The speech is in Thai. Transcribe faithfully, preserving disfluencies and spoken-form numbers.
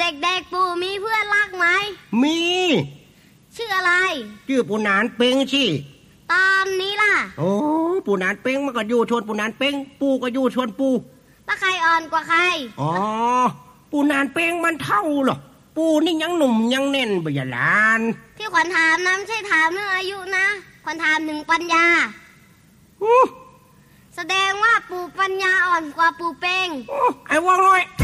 เด็กๆปู่มีเพื่อนรักไหมมีชื่ออะไรชื่อปูนานเป้งชิตอนนี้ล่ะโอ้ปูนานเป้งมันก็อยู่ชวนปูนานเป้งปูก็อยู่ชวนปูแล้วใครอ่อนกว่าใครอ๋อปูนานเป้งมันเท่าหรอปูนี่ยังหนุ่มยังแน่นบ่อย่าหลานที่ขวัญถามนะไม่ใช่ถามเรื่องอายุนะขวัญถามถึงปัญญาแสดงว่าปู่ปัญญาอ่อนกว่าปู่เป้งไอ้ว่าง่อย